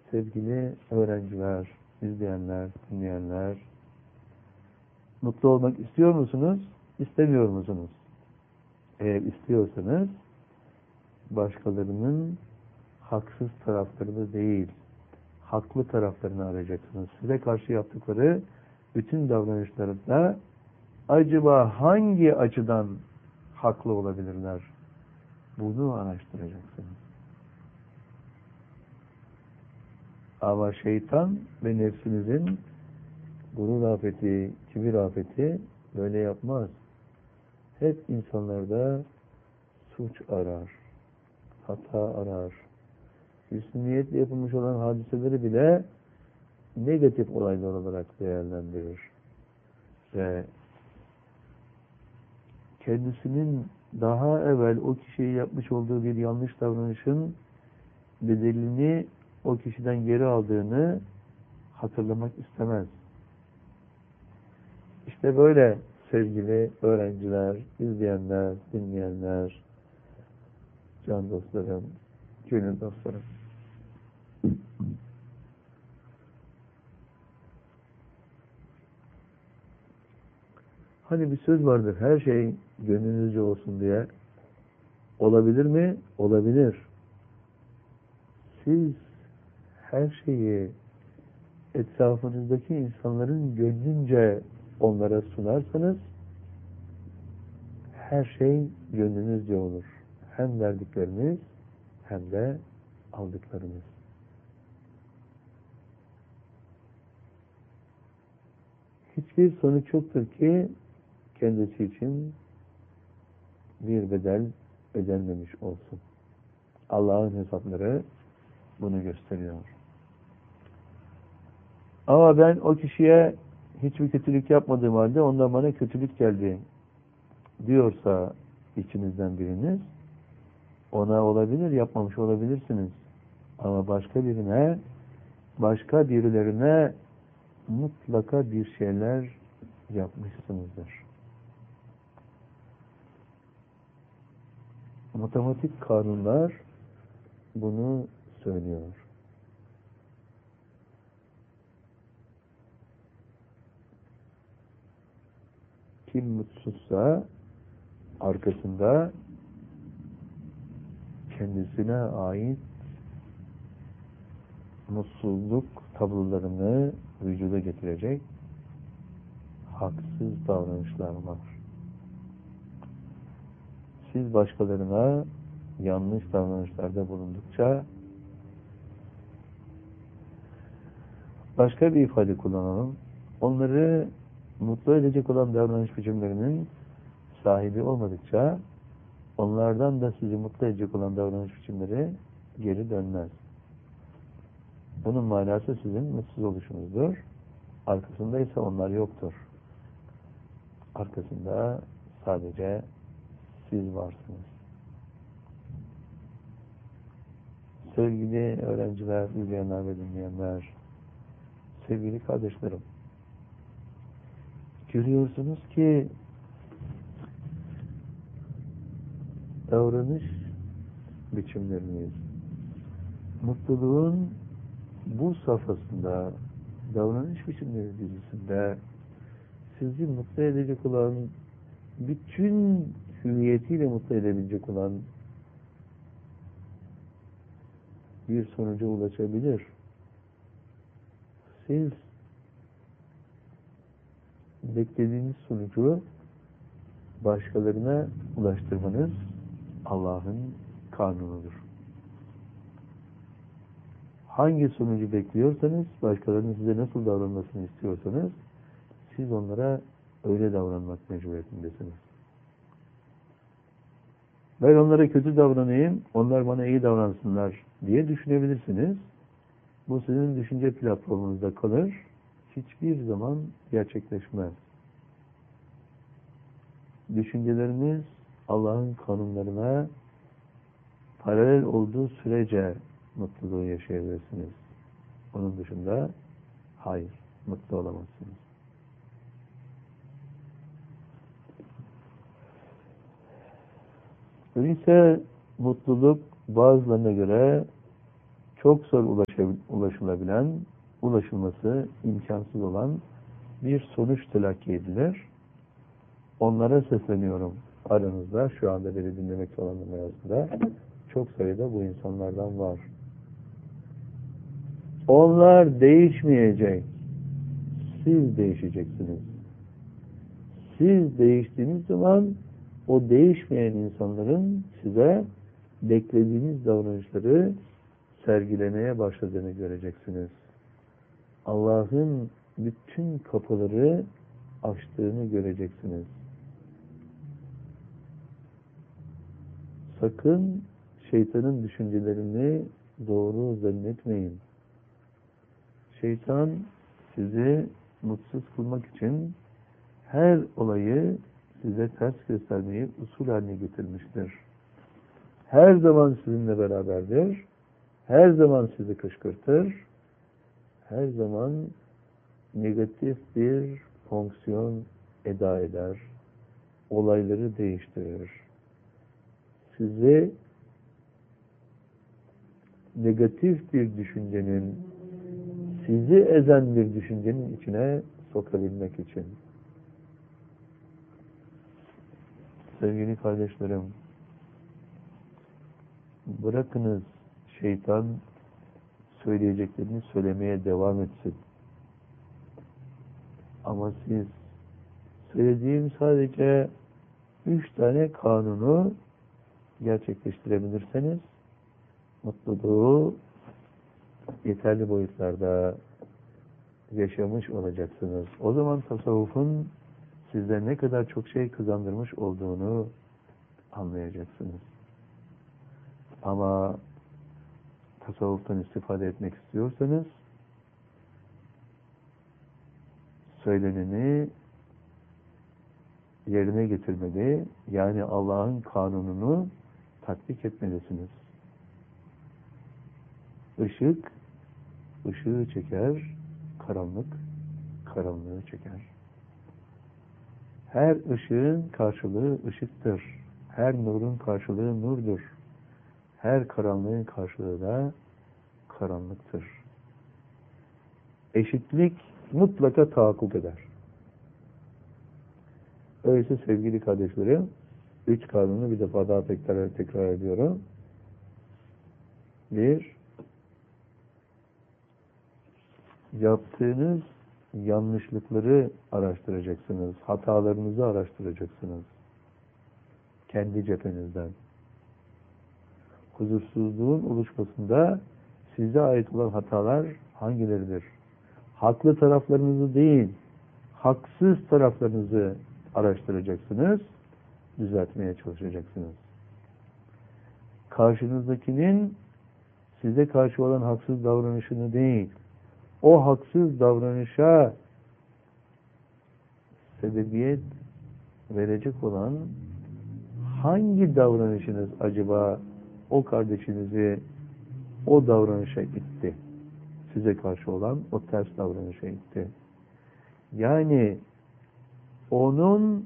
Sevgili öğrenciler, izleyenler, dinleyenler, mutlu olmak istiyor musunuz, istemiyor musunuz? Eğer istiyorsanız, başkalarının haksız taraflarını değil, haklı taraflarını arayacaksınız. Size karşı yaptıkları bütün davranışlarında acaba hangi açıdan haklı olabilirler? Bunu araştıracaksınız. Ama şeytan ve nefsinizin gurur afeti, kibir afeti böyle yapmaz. Hep insanlarda suç arar, hata arar. Hüsnü niyetle yapılmış olan hadiseleri bile negatif olaylar olarak değerlendirir. Ve kendisinin daha evvel o kişiye yapmış olduğu bir yanlış davranışın bedelini o kişiden geri aldığını hatırlamak istemez. İşte böyle sevgili öğrenciler, izleyenler, dinleyenler, can dostlarım, gönül dostlarım. Hani bir söz vardır, her şey gönlünüzce olsun diye. Olabilir mi? Olabilir. Siz her şeyi etrafınızdaki insanların gönlünce onlara sunarsanız her şey gönlünüzce olur. Hem verdikleriniz hem de aldıklarınız. Hiçbir sonuç yoktur ki kendisi için bir bedel ödenmemiş olsun. Allah'ın hesapları bunu gösteriyor. Ama ben o kişiye hiçbir kötülük yapmadığım halde ondan bana kötülük geldi diyorsa içinizden biriniz, ona olabilir, yapmamış olabilirsiniz. Ama başka birine, başka birilerine mutlaka bir şeyler yapmışsınızdır. Matematik kanunlar bunu söylüyor. Kim mutsuzsa arkasında kendisine ait mutsuzluk tablolarını vücuda getirecek haksız davranışlar var. Siz başkalarına yanlış davranışlarda bulundukça başka bir ifade kullanalım. Onları mutlu edecek olan davranış biçimlerinin sahibi olmadıkça onlardan da sizi mutlu edecek olan davranış biçimleri geri dönmez. Bunun manası sizin mutsuz oluşunuzdur. Arkasında ise onlar yoktur. Arkasında sadece siz varsınız. Sevgili öğrenciler, izleyenler ve dinleyenler, sevgili kardeşlerim, görüyorsunuz ki davranış biçimleriniz, mutluluğun bu safhasında, davranış biçimleri dizisinde sizi mutlu edecek olan, bütün hüviyetiyle mutlu edebilecek olan bir sonuca ulaşabilir. Siz beklediğiniz sonucu başkalarına ulaştırmanız Allah'ın kanunudur. Hangi sonucu bekliyorsanız, başkalarının size nasıl davranmasını istiyorsanız, siz onlara öyle davranmak mecburiyetindesiniz. Ben onlara kötü davranayım, onlar bana iyi davransınlar diye düşünebilirsiniz. Bu sizin düşünce platformunuzda kalır, hiçbir zaman gerçekleşmez. Düşünceleriniz Allah'ın kanunlarına paralel olduğu sürece mutluluğu yaşayabilirsiniz. Onun dışında hayır, mutlu olamazsınız. Öyleyse mutluluk bazılarına göre çok zor ulaşılabilen, ulaşılması imkansız olan bir sonuç telakki edilir. Onlara sesleniyorum. Aranızda, şu anda beni dinlemekte olanların arasında çok sayıda bu insanlardan var. Onlar değişmeyecek. Siz değişeceksiniz. Siz değiştiğiniz zaman o değişmeyen insanların size beklediğiniz davranışları sergilemeye başladığını göreceksiniz. Allah'ın bütün kapıları açtığını göreceksiniz. Sakın şeytanın düşüncelerini doğru zannetmeyin. Şeytan sizi mutsuz kılmak için her olayı size ters göstermeyi usul haline getirmiştir. Her zaman sizinle beraberdir. Her zaman sizi kışkırtır. Her zaman negatif bir fonksiyon eda eder. Olayları değiştirir. Sizi negatif bir düşüncenin, sizi ezen bir düşüncenin içine sokabilmek için. Sevgili kardeşlerim, bırakınız şeytan söyleyeceklerini söylemeye devam etsin. Ama siz söylediğim sadece 3 tane kanunu gerçekleştirebilirseniz mutluluğu yeterli boyutlarda yaşamış olacaksınız. O zaman tasavvufun size ne kadar çok şey kazandırmış olduğunu anlayacaksınız. Ama tasavvuftan istifade etmek istiyorsanız söyleneni yerine getirmeli, yani Allah'ın kanununu tatbik etmelisiniz. Işık, ışığı çeker, karanlık, karanlığı çeker. Her ışığın karşılığı ışıktır. Her nurun karşılığı nurdur. Her karanlığın karşılığı da karanlıktır. Eşitlik mutlaka tahakkuk eder. Öyleyse sevgili kardeşlerim, 3 kanunu bir defa daha tekrar ediyorum. 1, yaptığınız yanlışlıkları araştıracaksınız. Hatalarınızı araştıracaksınız. Kendi cephenizden. Huzursuzluğun oluşmasında size ait olan hatalar hangileridir? Haklı taraflarınızı değil, haksız taraflarınızı araştıracaksınız, düzeltmeye çalışacaksınız. Karşınızdakinin size karşı olan haksız davranışını değil, o haksız davranışa sebebiyet verecek olan hangi davranışınız acaba o kardeşinizi o davranışa itti? Size karşı olan o ters davranışa itti. Yani onun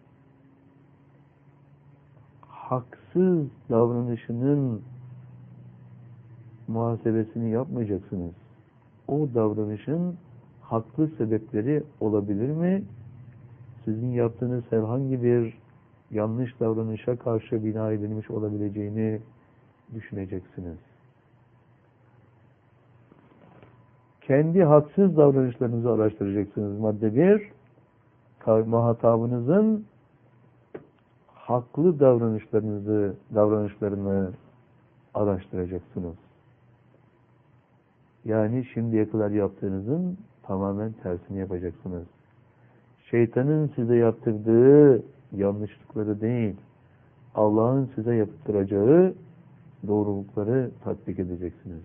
haksız davranışının muhasebesini yapmayacaksınız. O davranışın haklı sebepleri olabilir mi? Sizin yaptığınız herhangi bir yanlış davranışa karşı bina edilmiş olabileceğini düşüneceksiniz. Kendi haksız davranışlarınızı araştıracaksınız. Madde 1, muhatabınızın haklı davranışlarını araştıracaksınız. Yani şimdiye kadar yaptığınızın tamamen tersini yapacaksınız. Şeytanın size yaptırdığı yanlışlıkları değil, Allah'ın size yaptıracağı doğrulukları tatbik edeceksiniz.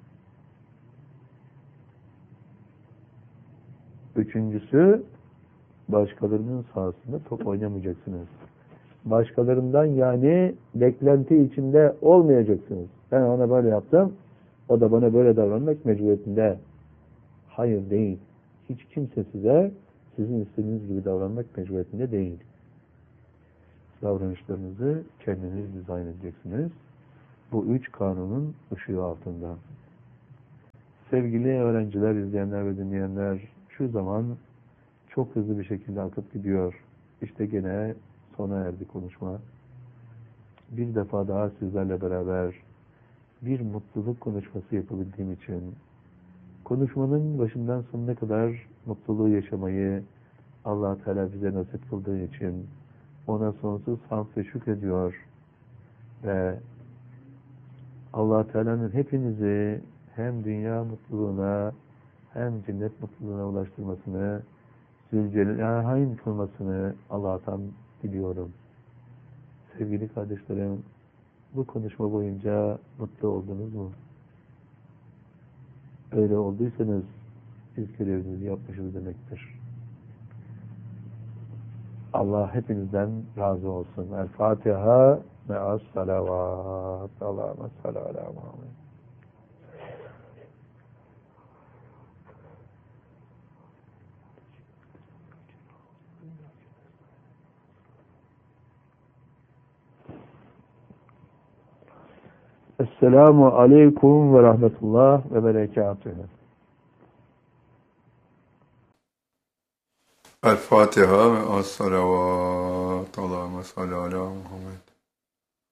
3'üncüsü, başkalarının sahasında top oynamayacaksınız. Başkalarından yani beklenti içinde olmayacaksınız. Ben ona böyle yaptım, o da bana böyle davranmak mecburiyetinde. Hayır, değil. Hiç kimse size sizin istediğiniz gibi davranmak mecburiyetinde değil. Davranışlarınızı kendiniz dizayn edeceksiniz. Bu 3 kanunun ışığı altında. Sevgili öğrenciler, izleyenler ve dinleyenler, şu zaman çok hızlı bir şekilde akıp gidiyor. İşte gene sona erdi konuşma. Bir defa daha sizlerle beraber bir mutluluk konuşması yapabildiğim için, konuşmanın başından sonuna kadar mutluluğu yaşamayı Allah-u Teala bize nasip kıldığı için ona sonsuz hamd ve şükrediyor ve Allah-u Teala'nın hepinizi hem dünya mutluluğuna hem cennet mutluluğuna ulaştırmasını, Zülcelal'in kılmasını Allah'tan diliyorum. Sevgili kardeşlerim, bu konuşma boyunca mutlu oldunuz mu? Öyle olduysanız siz görevinizi yapmışız demektir. Allah hepinizden razı olsun. El Fatiha me'as salavat. Allahümme salli ala Muhammed. Esselamu aleyküm ve rahmetullah ve berekatühü. El Fatiha ve as-salavat. Allahümme salli ala Muhammed.